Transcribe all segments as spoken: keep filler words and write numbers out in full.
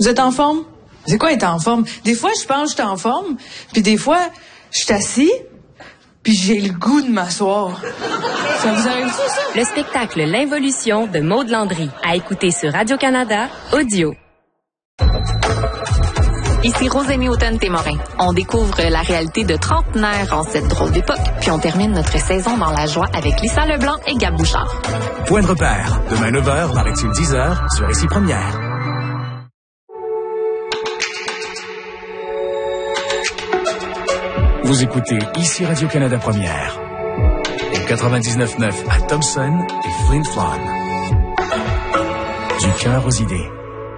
Vous êtes en forme? C'est quoi être en forme? Des fois, je pense que je suis en forme, puis des fois, je suis assis, puis j'ai le goût de m'asseoir. Ça vous arrive ça, ça? Le spectacle L'Involution de Maud Landry, à écouter sur Radio-Canada Audio. Ici Rosémie Automne-Témorin. On découvre la réalité de trentenaires en cette drôle d'époque, puis on termine notre saison dans la joie avec Lisa Leblanc et Gab Bouchard. Point de repère, demain neuf heures, Marie-Tune dix heures, sur Ici Première. Vous écoutez Ici Radio-Canada Première. Au quatre-vingt-dix-neuf neuf à Thompson et Flin Flon. Du cœur aux idées.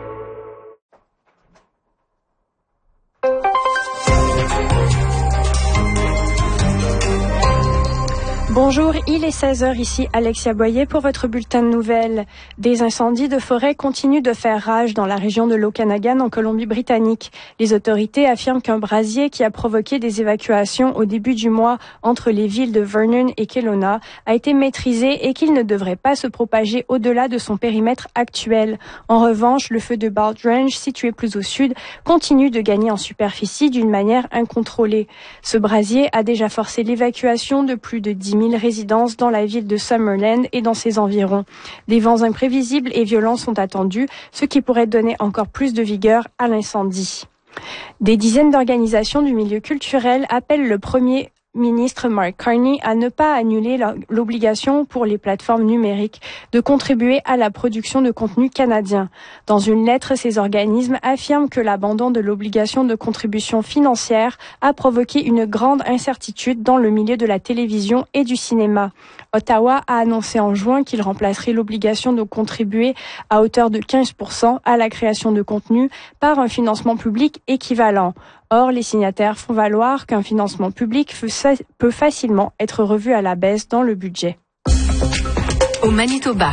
Bonjour, il est seize heures, ici Alexia Boyer pour votre bulletin de nouvelles. Des incendies de forêt continuent de faire rage dans la région de l'Okanagan en Colombie-Britannique. Les autorités affirment qu'un brasier qui a provoqué des évacuations au début du mois entre les villes de Vernon et Kelowna a été maîtrisé et qu'il ne devrait pas se propager au-delà de son périmètre actuel. En revanche, le feu de Baldrange, situé plus au sud, continue de gagner en superficie d'une manière incontrôlée. Ce brasier a déjà forcé l'évacuation de plus de dix mille résidences dans la ville de Summerland et dans ses environs. Des vents imprévisibles et violents sont attendus, ce qui pourrait donner encore plus de vigueur à l'incendie. Des dizaines d'organisations du milieu culturel appellent le premier ministre Mark Carney à ne pas annuler l'obligation pour les plateformes numériques de contribuer à la production de contenu canadien. Dans une lettre, ces organismes affirment que l'abandon de l'obligation de contribution financière a provoqué une grande incertitude dans le milieu de la télévision et du cinéma. Ottawa a annoncé en juin qu'il remplacerait l'obligation de contribuer à hauteur de quinze pour cent à la création de contenu par un financement public équivalent. Or, les signataires font valoir qu'un financement public peut facilement être revu à la baisse dans le budget. Au Manitoba.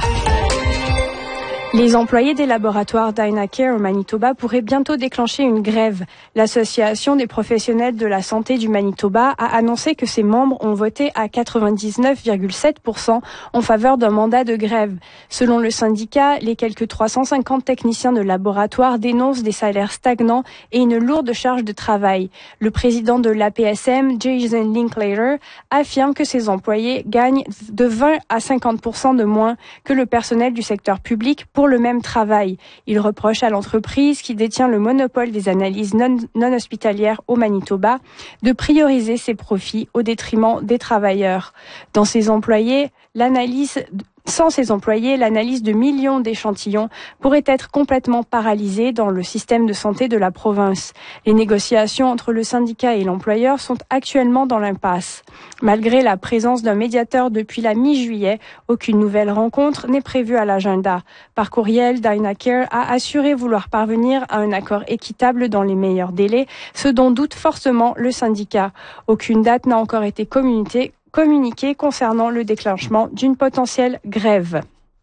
Les employés des laboratoires Dynacare au Manitoba pourraient bientôt déclencher une grève. L'Association des professionnels de la santé du Manitoba a annoncé que ses membres ont voté à quatre-vingt-dix-neuf virgule sept pour cent en faveur d'un mandat de grève. Selon le syndicat, les quelques trois cent cinquante techniciens de laboratoire dénoncent des salaires stagnants et une lourde charge de travail. Le président de l'A P S M, Jason Linklater, affirme que ses employés gagnent de vingt à cinquante pour cent de moins que le personnel du secteur public pour le même travail. Il reproche à l'entreprise qui détient le monopole des analyses non, non hospitalières au Manitoba de prioriser ses profits au détriment des travailleurs. Dans ses employés, l'analyse Sans ces employés, l'analyse de millions d'échantillons pourrait être complètement paralysée dans le système de santé de la province. Les négociations entre le syndicat et l'employeur sont actuellement dans l'impasse. Malgré la présence d'un médiateur depuis la mi-juillet, aucune nouvelle rencontre n'est prévue à l'agenda. Par courriel, Dynacare a assuré vouloir parvenir à un accord équitable dans les meilleurs délais, ce dont doute fortement le syndicat. Aucune date n'a encore été communiquée communiqué concernant le déclenchement d'une potentielle grève.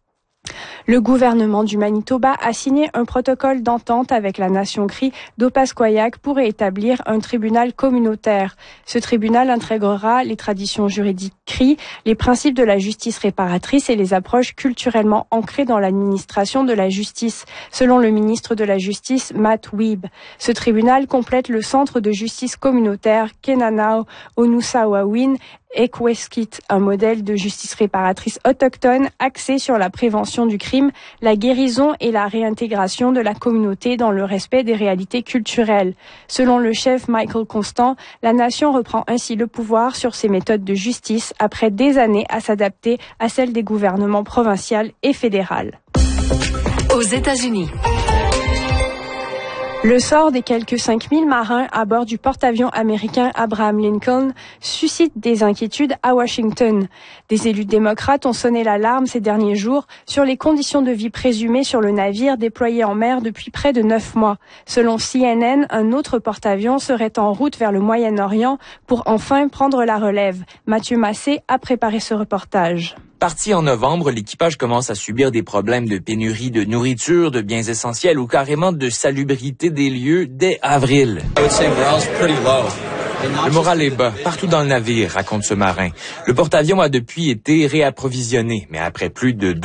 Le gouvernement du Manitoba a signé un protocole d'entente avec la nation Cri d'Opaskoyak pour établir un tribunal communautaire. Ce tribunal intégrera les traditions juridiques Cri, les principes de la justice réparatrice et les approches culturellement ancrées dans l'administration de la justice, selon le ministre de la Justice, Matt Weeb. Ce tribunal complète le centre de justice communautaire Kenanau Onusawawin Ekweskit, un modèle de justice réparatrice autochtone axé sur la prévention du crime, la guérison et la réintégration de la communauté dans le respect des réalités culturelles. Selon le chef Michael Constant, la nation reprend ainsi le pouvoir sur ses méthodes de justice après des années à s'adapter à celles des gouvernements provincial et fédéral. Aux États-Unis. Le sort des quelques cinq mille marins à bord du porte-avions américain Abraham Lincoln suscite des inquiétudes à Washington. Des élus démocrates ont sonné l'alarme ces derniers jours sur les conditions de vie présumées sur le navire déployé en mer depuis près de neuf mois. Selon C N N, un autre porte-avions serait en route vers le Moyen-Orient pour enfin prendre la relève. Mathieu Massé a préparé ce reportage. Parti en novembre, l'équipage commence à subir des problèmes de pénurie de nourriture, de biens essentiels ou carrément de salubrité des lieux dès avril. Le moral est bas, partout dans le navire, raconte ce marin. Le porte-avions a depuis été réapprovisionné, mais après plus de